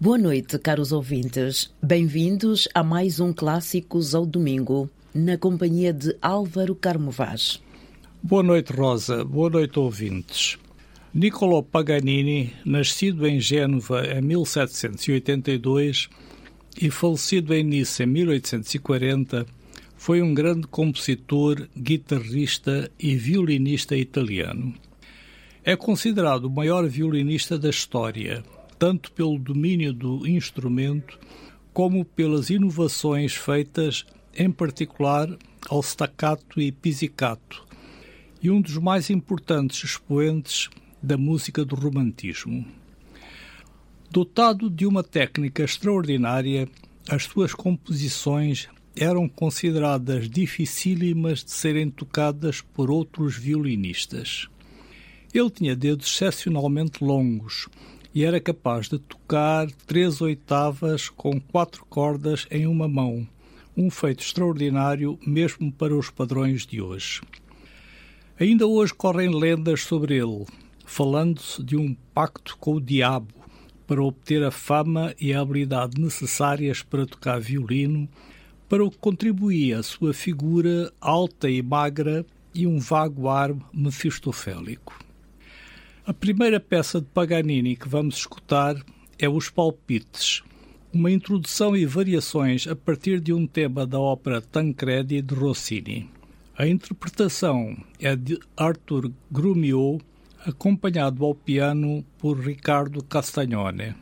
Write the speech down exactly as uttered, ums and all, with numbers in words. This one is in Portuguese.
Boa noite, caros ouvintes. Bem-vindos a mais um Clássicos ao Domingo, na companhia de Álvaro Carmo Vaz. Boa noite, Rosa. Boa noite, ouvintes. Niccolò Paganini, nascido em Génova em mil setecentos e oitenta e dois e falecido em Nice em mil oitocentos e quarenta, foi um grande compositor, guitarrista e violinista italiano. É considerado o maior violinista da história, tanto pelo domínio do instrumento como pelas inovações feitas, em particular, ao staccato e pizzicato, e um dos mais importantes expoentes da música do romantismo. Dotado de uma técnica extraordinária, as suas composições eram consideradas dificílimas de serem tocadas por outros violinistas. Ele tinha dedos excepcionalmente longos e era capaz de tocar três oitavas com quatro cordas em uma mão, um feito extraordinário mesmo para os padrões de hoje. Ainda hoje correm lendas sobre ele, falando-se de um pacto com o diabo para obter a fama e a habilidade necessárias para tocar violino, para o que contribuía a sua figura alta e magra e um vago ar mefistofélico. A primeira peça de Paganini que vamos escutar é Os Palpites, uma introdução e variações a partir de um tema da ópera Tancredi de Rossini. A interpretação é de Arthur Grumiaux, acompanhado ao piano por Riccardo Castagnone.